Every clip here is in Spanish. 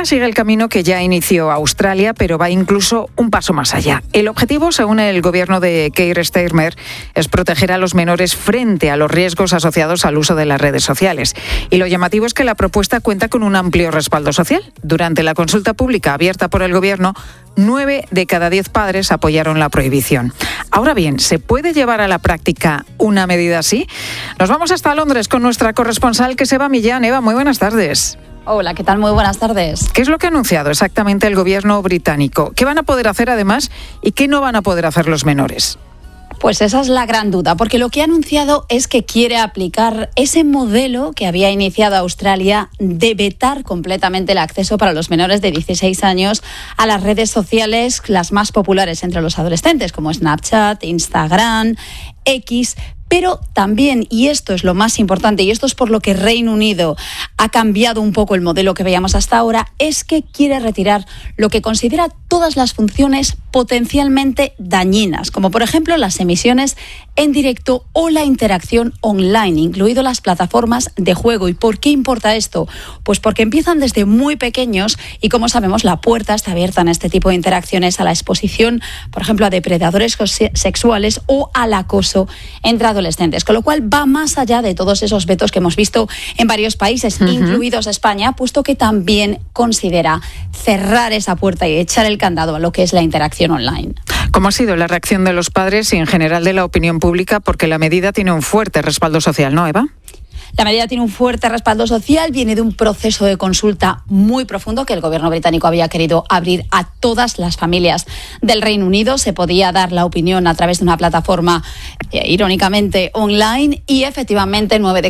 medida sigue el camino que ya inició Australia, pero va incluso un paso más allá. El objetivo, según el gobierno de Keir Starmer, es proteger a los menores frente a los riesgos asociados al uso de las redes sociales. Y lo llamativo es que la propuesta cuenta con un amplio respaldo social. Durante la consulta pública abierta por el gobierno, 9 de cada 10 padres apoyaron la prohibición. Ahora bien, ¿se puede llevar a la práctica una medida así? Nos vamos hasta Londres con nuestra corresponsal, que es Eva Millán. Eva, muy buenas tardes. Hola, ¿qué tal? Muy buenas tardes. ¿Qué es lo que ha anunciado exactamente el gobierno británico? ¿Qué van a poder hacer además y qué no van a poder hacer los menores? Pues esa es la gran duda, porque lo que ha anunciado es que quiere aplicar ese modelo que había iniciado Australia de vetar completamente el acceso para los menores de 16 años a las redes sociales, las más populares entre los adolescentes, como Snapchat, Instagram, X. Pero también, y esto es lo más importante, y esto es por lo que Reino Unido ha cambiado un poco el modelo que veíamos hasta ahora, es que quiere retirar lo que considera todas las funciones potencialmente dañinas, como por ejemplo las emisiones en directo o la interacción online, incluido las plataformas de juego. ¿Y por qué importa esto? Pues porque empiezan desde muy pequeños y, como sabemos, la puerta está abierta en este tipo de interacciones a la exposición, por ejemplo, a depredadores sexuales o al acoso entre adolescentes, con lo cual va más allá de todos esos vetos que hemos visto en varios países, incluidos España, puesto que también considera cerrar esa puerta y echar el candado a lo que es la interacción online. ¿Cómo ha sido la reacción de los padres y en general de la opinión pública? Porque la medida tiene un fuerte respaldo social, ¿no, Eva? La medida tiene un fuerte respaldo social, viene de un proceso de consulta muy profundo que el gobierno británico había querido abrir a todas las familias del Reino Unido. Se podía dar la opinión a través de una plataforma, irónicamente, online, y efectivamente 9 de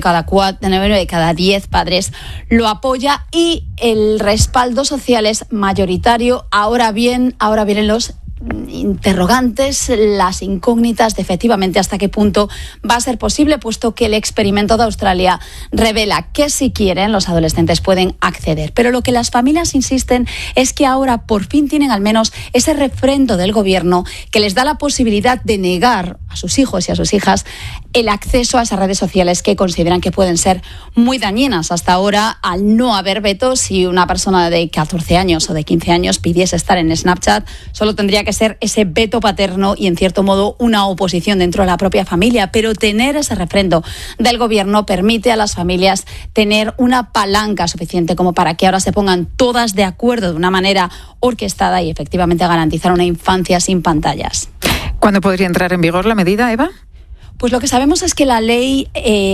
cada 10 padres lo apoya y el respaldo social es mayoritario. Ahora vienen los interrogantes, las incógnitas de efectivamente hasta qué punto va a ser posible, puesto que el experimento de Australia revela que si quieren los adolescentes pueden acceder. Pero lo que las familias insisten es que ahora por fin tienen al menos ese refrendo del gobierno que les da la posibilidad de negar a sus hijos y a sus hijas el acceso a esas redes sociales que consideran que pueden ser muy dañinas. Hasta ahora, al no haber vetos, si una persona de 14 años o de 15 años pidiese estar en Snapchat, solo tendría que ser ese veto paterno y, en cierto modo, una oposición dentro de la propia familia. Pero tener ese refrendo del gobierno permite a las familias tener una palanca suficiente como para que ahora se pongan todas de acuerdo de una manera orquestada y efectivamente garantizar una infancia sin pantallas. ¿Cuándo podría entrar en vigor la medida, Eva? Pues lo que sabemos es que la ley,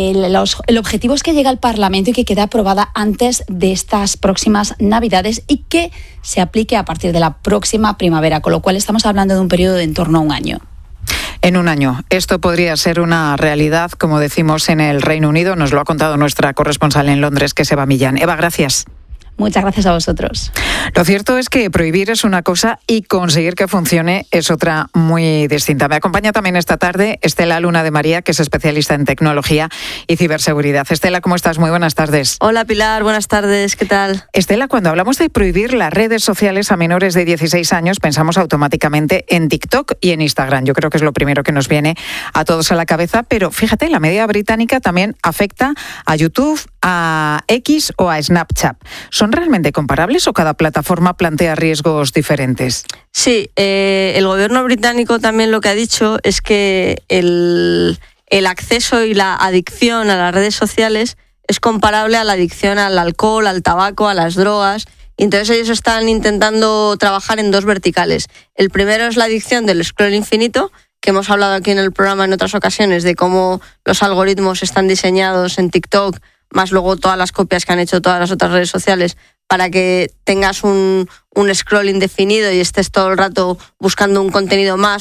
el objetivo es que llegue al Parlamento y que quede aprobada antes de estas próximas Navidades y que se aplique a partir de la próxima primavera, con lo cual estamos hablando de un periodo de en torno a un año. En un año. Esto podría ser una realidad, como decimos, en el Reino Unido. Nos lo ha contado nuestra corresponsal en Londres, que es Eva Millán. Eva, gracias. Muchas gracias a vosotros. Lo cierto es que prohibir es una cosa y conseguir que funcione es otra muy distinta. Me acompaña también esta tarde Estela Luna de María, que es especialista en tecnología y ciberseguridad. Estela, ¿cómo estás? Muy buenas tardes. Hola Pilar, buenas tardes, ¿qué tal? Estela, cuando hablamos de prohibir las redes sociales a menores de 16 años, pensamos automáticamente en TikTok y en Instagram. Yo creo que es lo primero que nos viene a todos a la cabeza, pero fíjate, la medida británica también afecta a YouTube, a X o a Snapchat. ¿Son realmente comparables o cada plataforma plantea riesgos diferentes? Sí, el gobierno británico también lo que ha dicho es que el acceso y la adicción a las redes sociales es comparable a la adicción al alcohol, al tabaco, a las drogas. Y entonces ellos están intentando trabajar en dos verticales. El primero es la adicción del scroll infinito, que hemos hablado aquí en el programa en otras ocasiones de cómo los algoritmos están diseñados en TikTok, más luego todas las copias que han hecho todas las otras redes sociales, para que tengas un scroll indefinido y estés todo el rato buscando un contenido más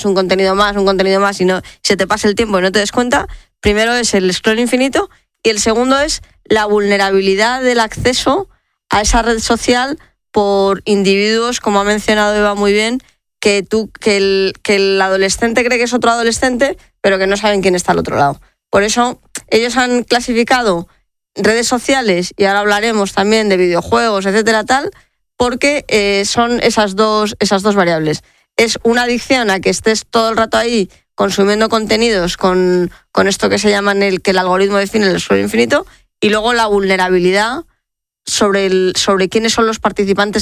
y no se te pase el tiempo y no te des cuenta. Primero es el scroll infinito y el segundo es la vulnerabilidad del acceso a esa red social por individuos, como ha mencionado Eva muy bien, que el adolescente cree que es otro adolescente, pero que no saben quién está al otro lado. Por eso ellos han clasificado redes sociales, y ahora hablaremos también de videojuegos, etcétera, tal, porque son esas dos variables. Es una adicción a que estés todo el rato ahí consumiendo contenidos con esto que se llaman que el algoritmo define el scroll infinito, y luego la vulnerabilidad sobre quiénes son los participantes